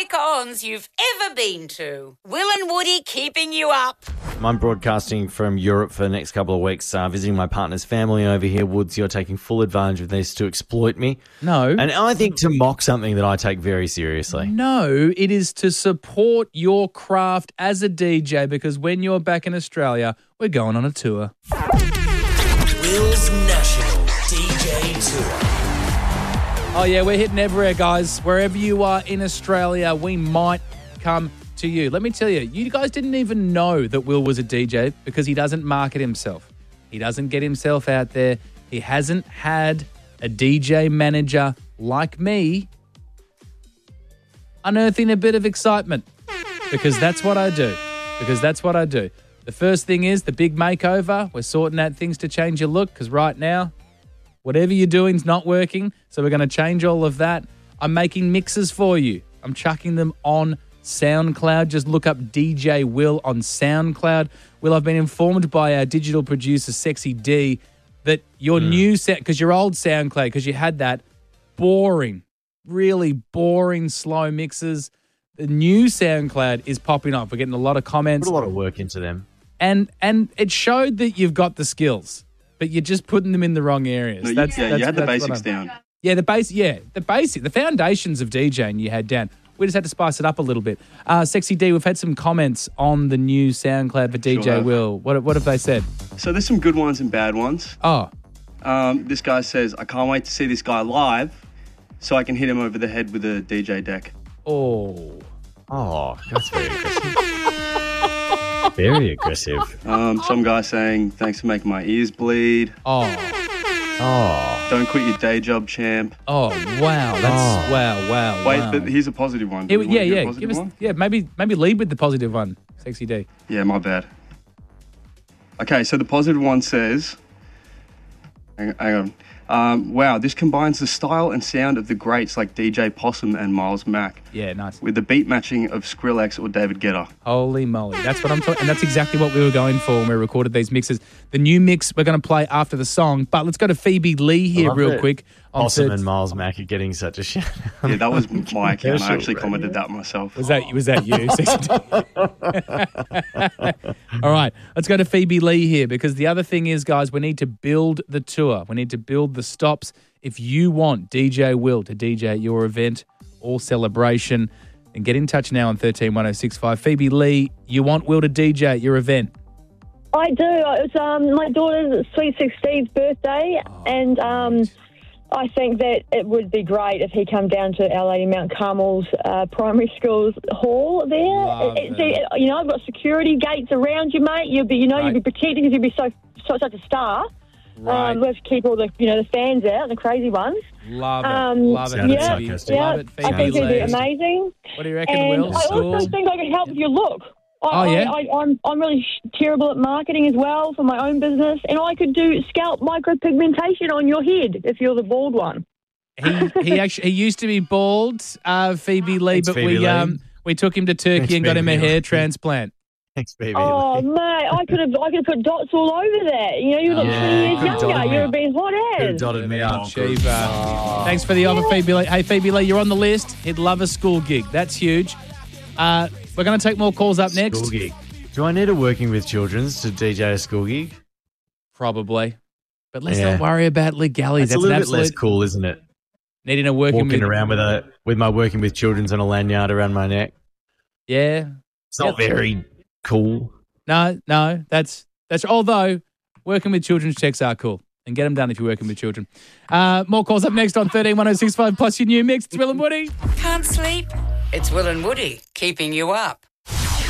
cons you've ever been to. Will and Woody keeping you up. I'm broadcasting from Europe for the next couple of weeks, visiting my partner's family over here. Woods, you're taking full advantage of this to exploit me. No. And I think to mock something that I take very seriously. No, it is to support your craft as a DJ, because when you're back in Australia, we're going on a tour. Will's National DJ Tour. Oh, yeah, we're hitting everywhere, guys. Wherever you are in Australia, we might come to you. Let me tell you, you guys didn't even know that Will was a DJ because he doesn't market himself. He doesn't get himself out there. He hasn't had a DJ manager like me unearthing a bit of excitement, because that's what I do. The first thing is the big makeover. We're sorting out things to change your look, because right now, whatever you're doing is not working. So we're going to change all of that. I'm making mixes for you. I'm chucking them on SoundCloud. Just look up DJ Will on SoundCloud. Will, I've been informed by our digital producer, Sexy D, that your new set, because your old SoundCloud, because you had that boring, really boring, slow mixes. The new SoundCloud is popping up. We're getting a lot of comments. Put a lot of work into them. And it showed that you've got the skills, but you're just putting them in the wrong areas. No, you had the basics down. Yeah, the foundations of DJing you had down. We just had to spice it up a little bit. Sexy D, we've had some comments on the new SoundCloud for DJ Sure have. Will. What have they said? So there's some good ones and bad ones. Oh, This guy says, I can't wait to see this guy live so I can hit him over the head with a DJ deck. oh. Oh, that's very aggressive. Very aggressive. Some guy saying, thanks for making my ears bleed. Oh, Don't quit your day job, champ. wow. That's wow. Wait, but here's a positive one. Do Yeah, we want to do a yeah. positive Give us, one? yeah, maybe lead with the positive one, Sexy D. Yeah, my bad. Okay, so the positive one says, hang on. Wow, this combines the style and sound of the greats like DJ Possum and Miles Mack Yeah, nice. with the beat matching of Skrillex or David Guetta. Holy moly. That's what I'm talking, and that's exactly what we were going for when we recorded these mixes. The new mix we're going to play after the song, but let's go to Phoebe Lee here real quick. Possum and Miles Mack are getting such a shout. Yeah, that was my account. I actually commented that myself. Was that you? All right, let's go to Phoebe Lee here, because the other thing is, guys, we need to build the tour. We need to build the stops. If you want DJ Will to DJ at your event or celebration, then get in touch now on 131065. Phoebe Lee, you want Will to DJ at your event? I do. It's my daughter's sweet 16th birthday, and I think that it would be great if he come down to Our Lady Mount Carmel's primary school's hall there. I've got security gates around you, mate. You'll be protecting because you'll be such a star. Right. We have to keep all the the fans out, the crazy ones. Love it. Sounded Yeah, sarcastic. Love it, I think Phoebe it'd be Lee. amazing. What do you reckon, And Will? I also think I can help with your look. I'm really terrible at marketing as well for my own business, and I could do scalp micropigmentation on your head if you're the bald one. He used to be bald, Phoebe Lee, Thanks, but Phoebe Lee. we took him to Turkey Thanks, and got him a Phoebe hair Lee. transplant. Thanks, baby. Oh, mate, I could have put dots all over that. You look 20 years could've dotted younger. me You'd up. been hot Could've as. dotted me up. Thanks for the offer, Phoebe Lee. Hey, Phoebe Lee, you're on the list. He'd love a school gig. That's huge. We're going to take more calls up next. School gig. Do I need a working with children's to DJ a school gig? Probably. But let's not worry about legalities. It's a little bit less cool, isn't it? Needing a working around with my working with children's on a lanyard around my neck. Yeah. It's not very cool. No, that's although working with children's checks are cool. And get them done if you're working with children. More calls up next on 131065 plus your new mix. It's Will and Woody. Can't sleep? It's Will and Woody keeping you up.